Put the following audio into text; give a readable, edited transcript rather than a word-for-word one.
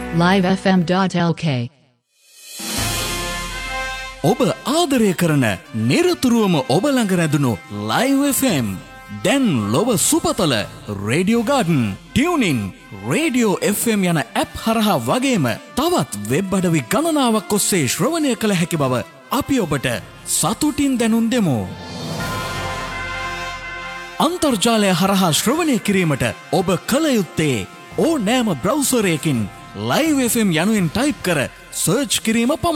livefm.lk ඔබ ආදරය කරන නිරතුරුවම ඔබ ළඟ රැඳුණු Live FM දැන් ලොව සුපතල Radio Garden, TuneIn, Radio FM යන ඇප් හරහා වගේම තවත් වෙබ් අඩවි ගණනාවක් ඔස්සේ ශ්‍රවණය කළ හැකි බව අපි ඔබට සතුටින් දැනුම් දෙමු. අන්තර්ජාලය හරහා ශ්‍රවණය කිරීමට ඔබ කළ යුත්තේ ඕනෑම බ්‍රවුසරයකින් Live FM යනුවෙන් ටයිප් කර සර්ච් කිරීම පමණයි.